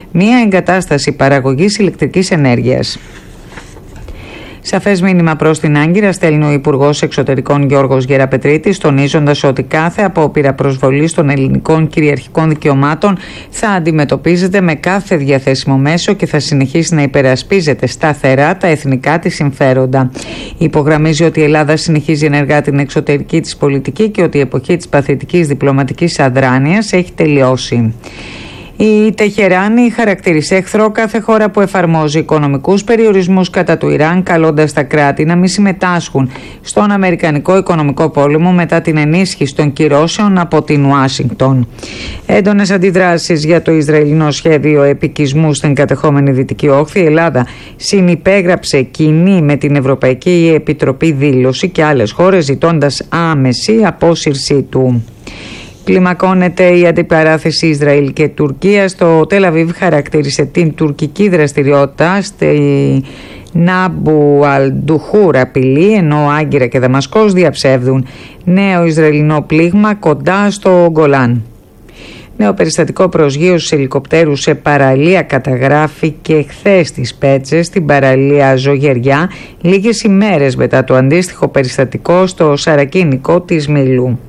μια εγκατάσταση παραγωγής ηλεκτρικής ενέργειας. Σαφές μήνυμα προς την Άγκυρα στέλνει ο Υπουργός Εξωτερικών Γιώργος Γεραπετρίτης, τονίζοντας ότι κάθε απόπειρα προσβολής των ελληνικών κυριαρχικών δικαιωμάτων θα αντιμετωπίζεται με κάθε διαθέσιμο μέσο και θα συνεχίσει να υπερασπίζεται σταθερά τα εθνικά της συμφέροντα. Υπογραμμίζει ότι η Ελλάδα συνεχίζει ενεργά την εξωτερική της πολιτική και ότι η εποχή της παθητικής διπλωματικής αδράνειας έχει τελειώσει. Η Τεχεράνη χαρακτήρισε εχθρό κάθε χώρα που εφαρμόζει οικονομικούς περιορισμούς κατά του Ιράν, καλώντας τα κράτη να μην συμμετάσχουν στον Αμερικανικό οικονομικό πόλεμο μετά την ενίσχυση των κυρώσεων από την Ουάσιγκτον. Έντονες αντιδράσεις για το Ισραηλινό σχέδιο επικισμού στην κατεχόμενη Δυτική Όχθη. Η Ελλάδα συνυπέγραψε κοινή με την Ευρωπαϊκή Επιτροπή δήλωση και άλλες χώρες ζητώντας άμεση απόσυρσή του. Κλιμακώνεται η αντιπαράθεση Ισραήλ και Τουρκίας. Το Τελ Αβίβ χαρακτήρισε την τουρκική δραστηριότητα στη Νάμπου Αλντουχούρ απειλή, ενώ Άγκυρα και Δαμασκός διαψεύδουν νέο Ισραηλινό πλήγμα κοντά στο Γκολάν. Νέο περιστατικό προσγείωσης ελικοπτέρου σε παραλία καταγράφηκε χθες στις Πέτσες, στην παραλία Ζωγεριά, λίγες ημέρες μετά το αντίστοιχο περιστατικό στο Σαρακίνικο της Μιλού.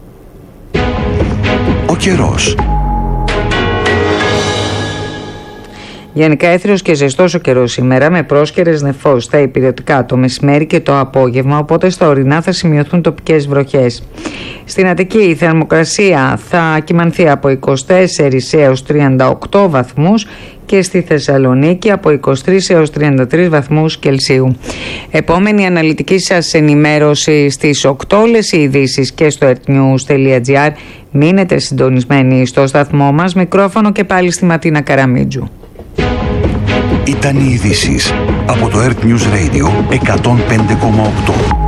Ο καιρός. Γενικά έθριος και ζεστός ο καιρός σήμερα, με πρόσκαιρες νεφώσεις στα ηπειρωτικά το μεσημέρι και το απόγευμα, οπότε στα ορεινά θα σημειωθούν τοπικές βροχές. Στην Αττική η θερμοκρασία θα κυμανθεί από 24 έως 38 βαθμούς και στη Θεσσαλονίκη από 23 έως 33 βαθμούς Κελσίου. Επόμενη αναλυτική σας ενημέρωση στις 8, όλες οι ειδήσεις και στο earthnews.gr. Μείνετε συντονισμένοι στο σταθμό μας. Μικρόφωνο και πάλι στη Ματίνα Καραμίτζου. Ήταν οι ειδήσεις από το Earth News Radio 105,8.